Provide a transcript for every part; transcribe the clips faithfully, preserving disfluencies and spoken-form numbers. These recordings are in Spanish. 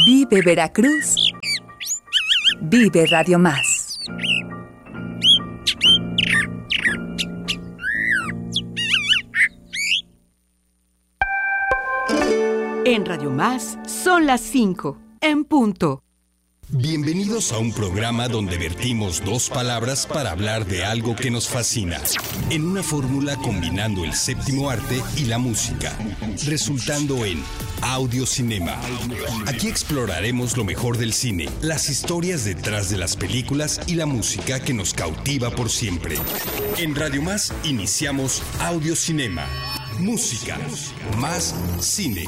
Vive Veracruz. Vive Radio Más. En Radio Más son las cinco, en punto. Bienvenidos a un programa donde vertimos dos palabras para hablar de algo que nos fascina, en una fórmula combinando el séptimo arte y la música, resultando en Audiocinema. Aquí exploraremos lo mejor del cine, las historias detrás de las películas y la música que nos cautiva por siempre. En Radio Más iniciamos Audiocinema. Música, más cine.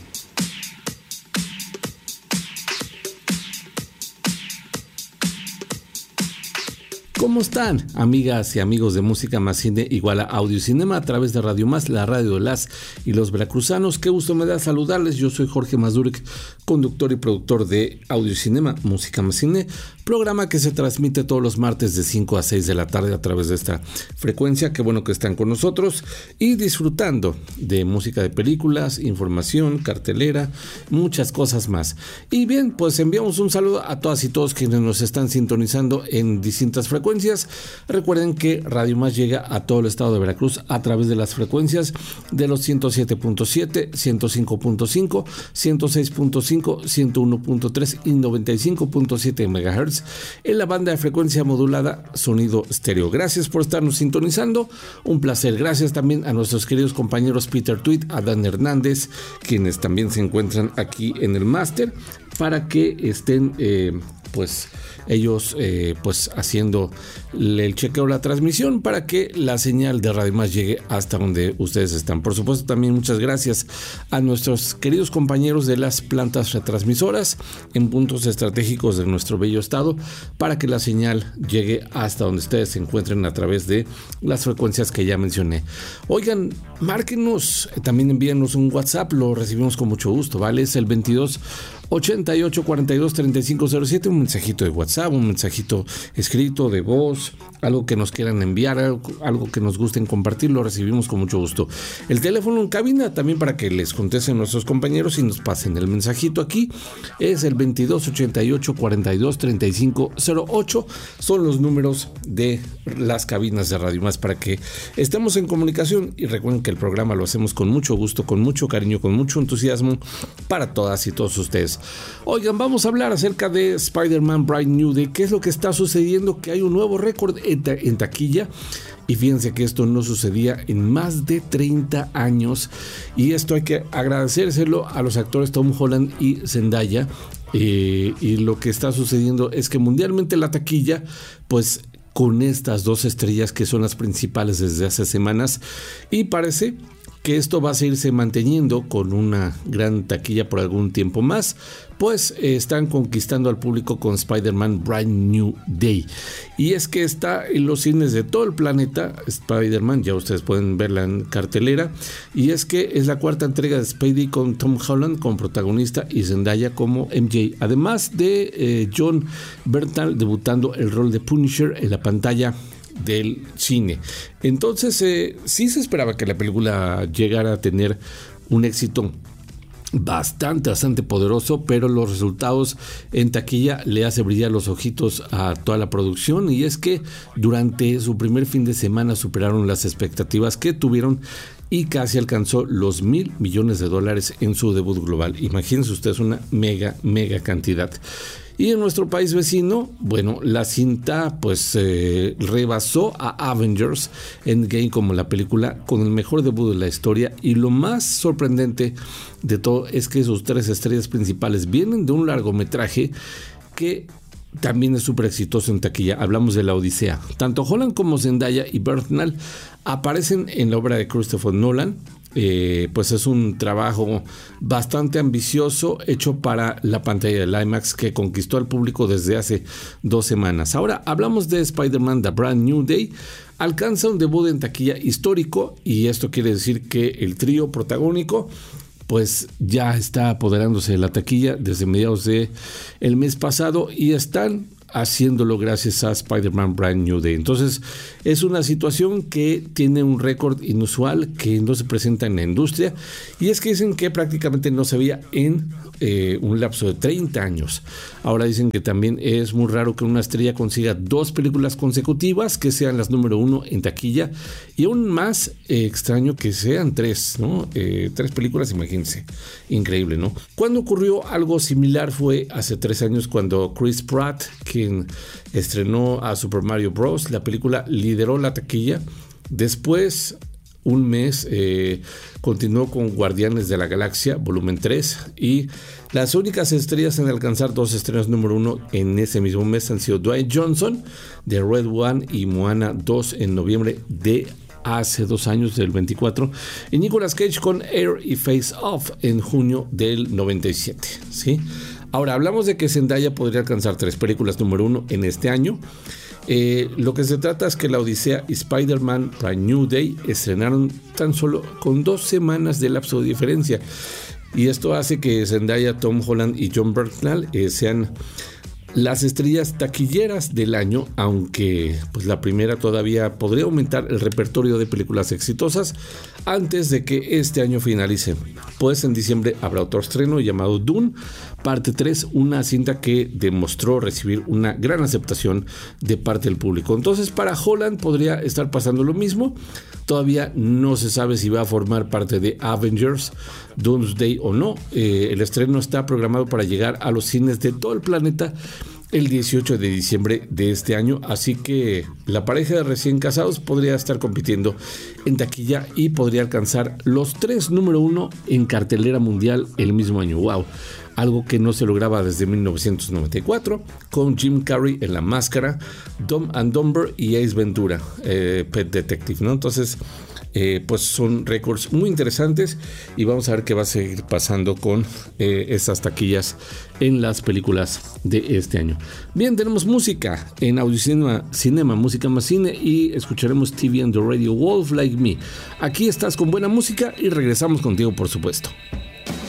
¿Cómo están, amigas y amigos de Música Más Cine igual a Audio Cinema a través de Radio Más, la radio de las y los veracruzanos? Qué gusto me da saludarles. Yo soy Jorge Mazurek, conductor y productor de Audio Cinema, Música Más Cine, programa que se transmite todos los martes de cinco a seis de la tarde a través de esta frecuencia. Qué bueno que están con nosotros y disfrutando de música de películas, información, cartelera, muchas cosas más. Y bien, pues enviamos un saludo a todas y todos quienes nos están sintonizando en distintas frecuencias. Recuerden que Radio Más llega a todo el estado de Veracruz a través de las frecuencias de los ciento siete punto siete, ciento cinco punto cinco, ciento seis punto cinco, ciento uno punto tres y noventa y cinco punto siete megahertz en la banda de frecuencia modulada sonido estéreo. Gracias por estarnos sintonizando, un placer. Gracias también a nuestros queridos compañeros Peter Tweet, Adán Hernández, quienes también se encuentran aquí en el máster, para que estén eh, pues ellos eh, pues haciendo el chequeo, la transmisión, para que la señal de Radio Más llegue hasta donde ustedes están. Por supuesto, también muchas gracias a nuestros queridos compañeros de las plantas retransmisoras en puntos estratégicos de nuestro bello estado, para que la señal llegue hasta donde ustedes se encuentren a través de las frecuencias que ya mencioné. Oigan, márquenos, también envíenos un WhatsApp, lo recibimos con mucho gusto, ¿vale? Es el veintidós ochenta y ocho cuarenta y dos treinta y cinco cero siete, un mensajito de WhatsApp, un mensajito escrito de voz, algo que nos quieran enviar, algo, algo que nos gusten compartir, lo recibimos con mucho gusto. El teléfono en cabina también para que les contesten nuestros compañeros y nos pasen el mensajito aquí es el veintidós ochenta y ocho cuarenta y dos treinta y cinco cero ocho, son los números de las cabinas de Radio Más para que estemos en comunicación. Y recuerden que el programa lo hacemos con mucho gusto, con mucho cariño, con mucho entusiasmo para todas y todos ustedes. Oigan, vamos a hablar acerca de Spider-Man Brand New Day. ¿Qué es lo que está sucediendo? Que hay un nuevo récord en, ta- en taquilla. Y fíjense que esto no sucedía en más de treinta años. Y esto hay que agradecérselo a los actores Tom Holland y Zendaya. Eh, y lo que está sucediendo es que mundialmente la taquilla, pues con estas dos estrellas que son las principales desde hace semanas, y parece que esto va a seguirse manteniendo con una gran taquilla por algún tiempo más, pues eh, están conquistando al público con Spider-Man Brand New Day. Y es que está en los cines de todo el planeta Spider-Man, ya ustedes pueden verla en cartelera, y es que es la cuarta entrega de Spidey con Tom Holland como protagonista y Zendaya como M J, además de eh, John Bernthal debutando el rol de Punisher en la pantalla del cine. Entonces eh, sí se esperaba que la película llegara a tener un éxito bastante, bastante poderoso, pero los resultados en taquilla le hace brillar los ojitos a toda la producción, y es que durante su primer fin de semana superaron las expectativas que tuvieron y casi alcanzó los mil millones de dólares en su debut global. Imagínense ustedes, una mega, mega cantidad. Y en nuestro país vecino, bueno, la cinta pues eh, rebasó a Avengers Endgame como la película con el mejor debut de la historia, y lo más sorprendente de todo es que sus tres estrellas principales vienen de un largometraje que también es súper exitoso en taquilla. Hablamos de La Odisea. Tanto Holland como Zendaya y Bernthal aparecen en la obra de Christopher Nolan. Eh, pues es un trabajo bastante ambicioso hecho para la pantalla del IMAX que conquistó al público desde hace dos semanas. Ahora hablamos de Spider-Man The Brand New Day. Alcanza un debut en taquilla histórico, y esto quiere decir que el trío protagónico pues ya está apoderándose de la taquilla desde mediados de el mes pasado, y están haciéndolo gracias a Spider-Man Brand New Day. Entonces es una situación que tiene un récord inusual que no se presenta en la industria, y es que dicen que prácticamente no se veía en eh, un lapso de treinta años. Ahora dicen que también es muy raro que una estrella consiga dos películas consecutivas que sean las número uno en taquilla, y aún más eh, extraño que sean tres, ¿no? Eh, tres películas, imagínense. Increíble, ¿no? Cuando ocurrió algo similar fue hace tres años cuando Chris Pratt, quien estrenó a Super Mario Bros., la película lideró la taquilla. Después, un mes, eh, continuó con Guardianes de la Galaxia, volumen tres, y las únicas estrellas en alcanzar dos estrenos número uno en ese mismo mes han sido Dwayne Johnson de Red One y Moana dos en noviembre de hace dos años, del veinticuatro, y Nicolas Cage con Air y Face Off en junio del noventa y siete, ¿sí? Ahora, hablamos de que Zendaya podría alcanzar tres películas número uno en este año. Eh, lo que se trata es que La Odisea y Spider-Man Brand New Day estrenaron tan solo con dos semanas de lapso de diferencia, y esto hace que Zendaya, Tom Holland y Jon Bernthal eh, sean las estrellas taquilleras del año, aunque pues la primera todavía podría aumentar el repertorio de películas exitosas antes de que este año finalice. Pues en diciembre habrá otro estreno llamado Dune parte tres, una cinta que demostró recibir una gran aceptación de parte del público. Entonces, para Holland podría estar pasando lo mismo. Todavía no se sabe si va a formar parte de Avengers Doomsday o no. Eh, el estreno está programado para llegar a los cines de todo el planeta el dieciocho de diciembre de este año, así que la pareja de recién casados podría estar compitiendo en taquilla y podría alcanzar los tres número uno en cartelera mundial el mismo año. ¡Wow! Algo que no se lograba desde mil novecientos noventa y cuatro, con Jim Carrey en La Máscara, Dumb and Dumber y Ace Ventura, eh, Pet Detective, ¿no? Entonces, eh, pues son récords muy interesantes, y vamos a ver qué va a seguir pasando con eh, esas taquillas en las películas de este año. Bien, tenemos música en Audiocinema, Cinema, Música más Cine, y escucharemos T V and the Radio, Wolf Like Me. Aquí estás con buena música y regresamos contigo, por supuesto.